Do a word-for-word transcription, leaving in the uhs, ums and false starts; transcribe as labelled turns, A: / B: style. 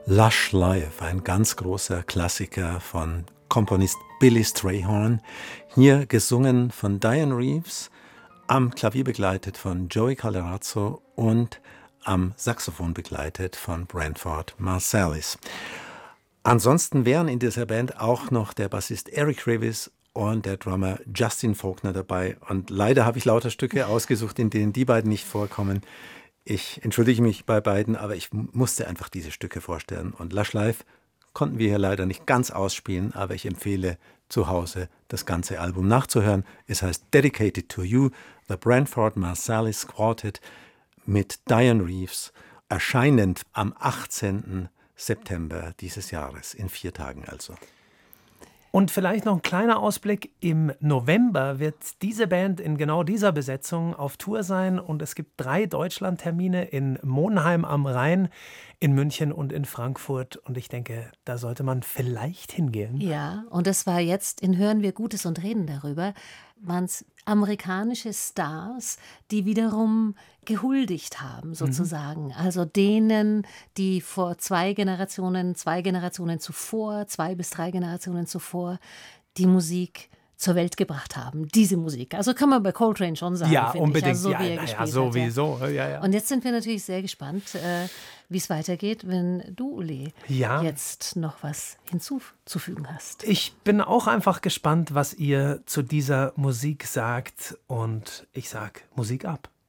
A: Lush Live, ein ganz großer Klassiker von Komponist Billy Strayhorn, hier gesungen von Diane Reeves, am Klavier begleitet von Joey Calderazzo und am Saxophon begleitet von Branford Marsalis. Ansonsten wären in dieser Band auch noch der Bassist Eric Revis und der Drummer Justin Faulkner dabei. Und leider habe ich lauter Stücke ausgesucht, in denen die beiden nicht vorkommen. Ich entschuldige mich bei beiden, aber ich musste einfach diese Stücke vorstellen. Und Lush Live konnten wir hier leider nicht ganz ausspielen, aber ich empfehle zu Hause das ganze Album nachzuhören. Es heißt Dedicated to You, The Branford Marsalis Quartet mit Diane Reeves, erscheinend am achtzehnten September dieses Jahres, in vier Tagen also.
B: Und vielleicht noch ein kleiner Ausblick. Im November wird diese Band in genau dieser Besetzung auf Tour sein. Und es gibt drei Deutschlandtermine in Monheim am Rhein, in München und in Frankfurt. Und ich denke, da sollte man vielleicht hingehen.
C: Ja, und das war jetzt in Hören wir Gutes und reden darüber, waren es amerikanische Stars, die wiederum gehuldigt haben, sozusagen. Mhm. Also denen, die vor zwei Generationen, zwei Generationen zuvor, zwei bis drei Generationen zuvor die Musik zur Welt gebracht haben. Diese Musik. Also kann man bei Coltrane schon sagen.
B: Ja, unbedingt.
C: Ich. Also, so
B: ja,
C: wie er
B: ja,
C: gespielt
B: ja, sowieso.
C: Hat, ja.
B: Ja, ja.
C: Und jetzt sind wir natürlich sehr gespannt, äh, wie es weitergeht, wenn du, Uli,
B: ja.
C: jetzt noch was hinzuzufügen hast.
B: Ich bin auch einfach gespannt, was ihr zu dieser Musik sagt. Und ich sag Musik ab.